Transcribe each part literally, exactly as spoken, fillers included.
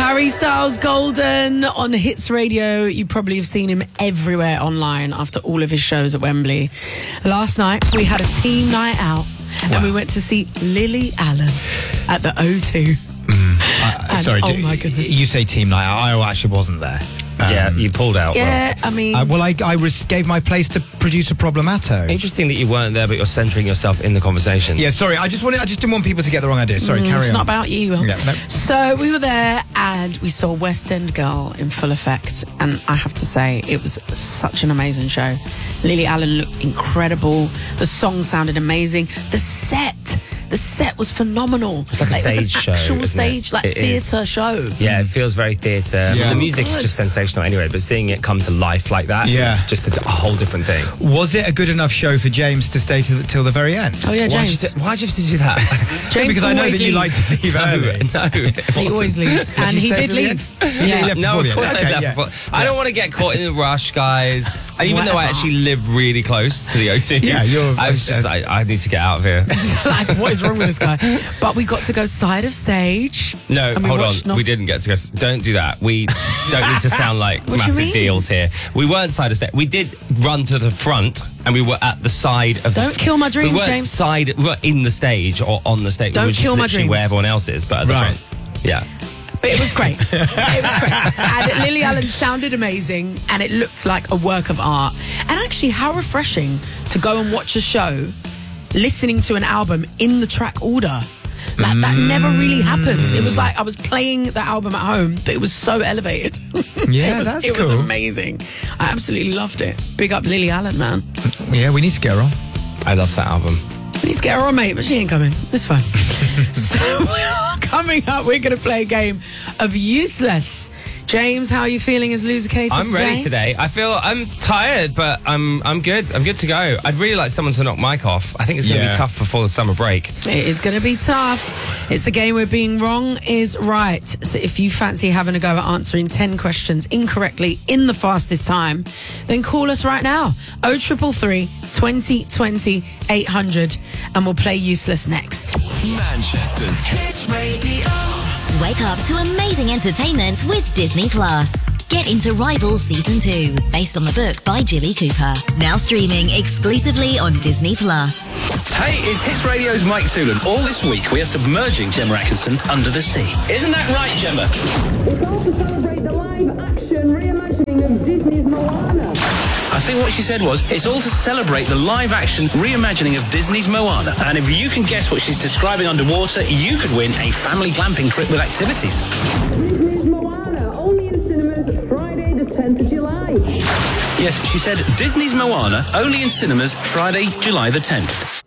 Harry Styles, Golden on Hits Radio. You probably have seen him everywhere online after all of his shows at Wembley. Last night, we had a team night out wow. and we went to see Lily Allen at the O two. Mm. Uh, sorry, oh do, my goodness. You say team night out. I actually wasn't there. Um, yeah, you pulled out. Yeah, well. I mean... Uh, well, I, I res- gave my place to producer Problemato. Interesting that you weren't there, but you're centering yourself in the conversation. Yeah, sorry, I just wanted, I just didn't want people to get the wrong idea. Sorry, mm, carry it's on. It's not about you. Yeah, no. So we were there and we saw West End Girl in full effect. And I have to say, it was such an amazing show. Lily Allen looked incredible. The song sounded amazing. The set... The set was phenomenal. It's like, like a stage show. Actual stage, it? like theatre show. Yeah, it feels very theatre. Yeah. The music's Good. just sensational anyway, but seeing it come to life like that yeah. is just a, a whole different thing. Was it a good enough show for James to stay to the, till the very end? Oh, yeah, James. Why'd you, why'd you have to do that? James because I know that leaves. you like to leave early. No, no. He always leaves. And he did leave. Yeah. Left No, of course okay, I left yeah. before. I don't want to get caught in the rush, guys. And even though I Whatever. actually live really close to the O two, Yeah, you're- I was just like, I need to get out of here. Like, what is wrong with this guy? But we got to go side of stage. No, and we hold on. watched Not- We didn't get to go. Don't do that. We don't need to sound like What do you massive mean? deals here. We weren't side of stage. We did run to the front, and we were at the side of. Don't the, kill my dreams, we weren't James. Side, we weren't in the stage or on the stage. Don't we were just kill my literally dreams. where everyone else is, but at the Right. front. Yeah. But it was great. It was great. And Lily Allen sounded amazing and it looked like a work of art. And actually, how refreshing to go and watch a show listening to an album in the track order. Like, that never really happens. It was like I was playing the album at home, but it was so elevated. Yeah, it was, that's It was cool. amazing. I absolutely loved it. Big up Lily Allen, man. Yeah, we need to get her on. I love that album. We need to get her on, mate, but she ain't coming. It's fine. So, coming up, we're going to play a game of Useless. James, how are you feeling as loser cases I'm today? ready today. I feel I'm tired, but I'm I'm good. I'm good to go. I'd really like someone to knock Mike off. I think it's going to Yeah. be tough before the summer break. It is going to be tough. It's the game where being wrong is right. So if you fancy having a go at answering ten questions incorrectly in the fastest time, then call us right now. oh three three three, twenty twenty, eight hundred, and we'll play Useless next. Manchester's Hits Radio. Wake up to amazing entertainment with Disney Plus. Get into Rivals Season two, based on the book by Jilly Cooper. Now streaming exclusively on Disney Plus. Hey, it's Hits Radio's Mike Toolan. All this week, we are submerging Gemma Atkinson under the sea. Isn't that right, Gemma? It's all to celebrate the live-action reimagining of Disney's Moana. I think what she said was, it's all to celebrate the live-action reimagining of Disney's Moana. And if you can guess what she's describing underwater, you could win a family glamping trip with activities. Disney's Moana, only in cinemas Friday the tenth of July. Yes, she said Disney's Moana, only in cinemas Friday, July the tenth.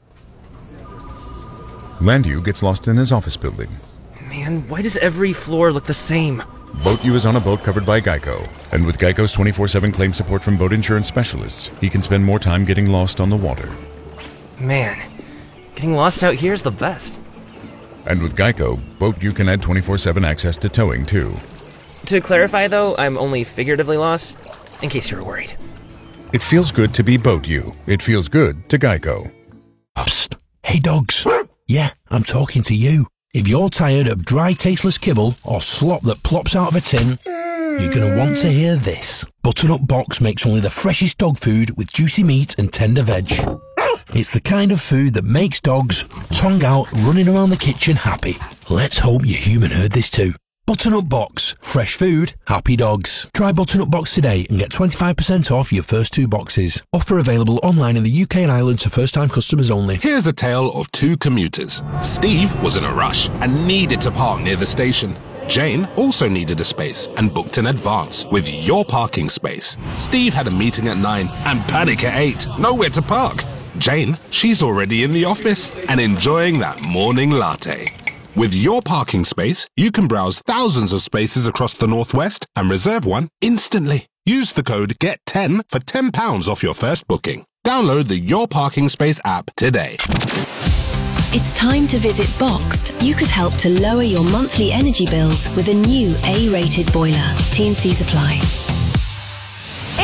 Landu gets lost in his office building. Man, why does every floor look the same? BoatU is on a boat covered by Geico. And with Geico's twenty-four seven claim support from boat insurance specialists, he can spend more time getting lost on the water. Man, getting lost out here is the best. And with Geico, BoatU can add twenty-four seven access to towing, too. To clarify, though, I'm only figuratively lost, in case you were worried. It feels good to be BoatU. It feels good to Geico. Psst. Hey, dogs. Yeah, I'm talking to you. If you're tired of dry, tasteless kibble or slop that plops out of a tin, you're going to want to hear this. Butternut Box makes only the freshest dog food with juicy meat and tender veg. It's the kind of food that makes dogs, tongue out, running around the kitchen happy. Let's hope your human heard this too. Butternut Box. Fresh food, happy dogs. Try Butternut Box today and get twenty-five percent off your first two boxes. Offer available online in the U K and Ireland to first-time customers only. Here's a tale of two commuters. Steve was in a rush and needed to park near the station. Jane also needed a space and booked in advance with Your Parking Space. Steve had a meeting at nine and panic at eight. Nowhere to park. Jane, she's already in the office and enjoying that morning latte. With Your Parking Space, you can browse thousands of spaces across the Northwest and reserve one instantly. Use the code G E T ten for ten pounds off your first booking. Download the Your Parking Space app today. It's time to visit Boxed. You could help to lower your monthly energy bills with a new A-rated boiler. T and C's apply.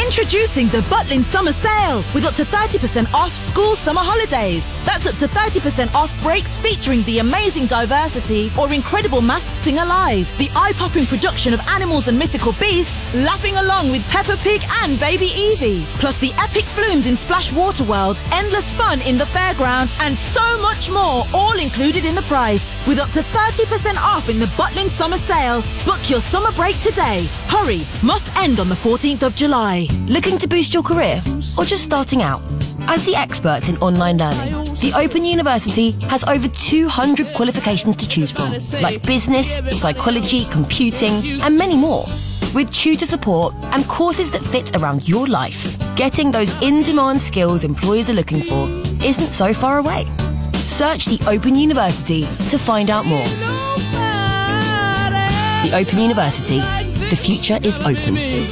Introducing the Butlin Summer Sale with up to thirty percent off school summer holidays. That's up to thirty percent off breaks featuring the amazing diversity or incredible Masked Singer Live, the eye-popping production of animals and mythical beasts, laughing along with Peppa Pig and Baby Evie, plus the epic flumes in Splash Water World, endless fun in the fairground, and so much more, all included in the price. With up to thirty percent off in the Butlin Summer Sale. Book your summer break today. Hurry, must end on the fourteenth of July. Looking to boost your career or just starting out? As the experts in online learning, the Open University has over two hundred qualifications to choose from, like business, psychology, computing, and many more. With tutor support and courses that fit around your life, getting those in-demand skills employers are looking for isn't so far away. Search the Open University to find out more. The Open University. The future is open.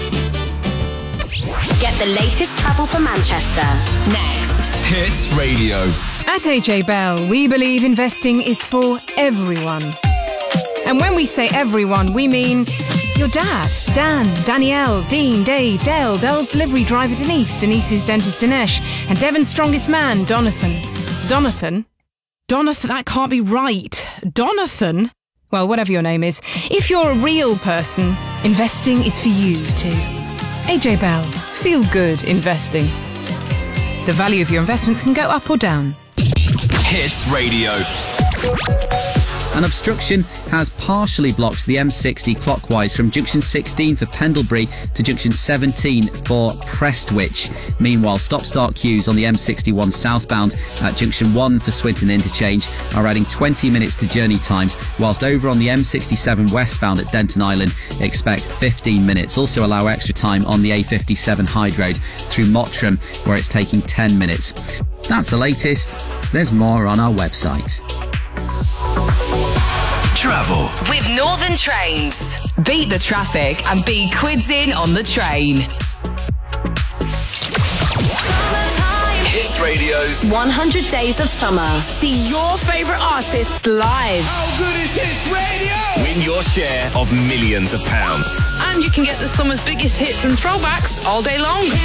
Get the latest travel for Manchester. Next. Hits Radio. At A J Bell, we believe investing is for everyone. And when we say everyone, we mean your dad, Dan, Danielle, Dean, Dave, Dale, Dell's delivery driver Denise, Denise's dentist Dinesh, and Devon's strongest man, Donathan. Donathan? Donathan, that can't be right. Donathan? Well, whatever your name is. If you're a real person, investing is for you too. A J Bell, feel good investing. The value of your investments can go up or down. Hits Radio. An obstruction has partially blocked the M sixty clockwise from junction sixteen for Pendlebury to junction seventeen for Prestwich. Meanwhile, stop-start queues on the M sixty-one southbound at junction one for Swinton Interchange are adding twenty minutes to journey times, whilst over on the M sixty-seven westbound at Denton Island, expect fifteen minutes. Also allow extra time on the A fifty-seven Hyde Road through Mottram, where it's taking ten minutes. That's the latest. There's more on our website. Travel with Northern Trains. Beat the traffic and be quids in on the train. Hits Radio's one hundred Days of Summer. See your favourite artists live. How good is Hits Radio? Win your share of millions of pounds. And you can get the summer's biggest hits and throwbacks all day long.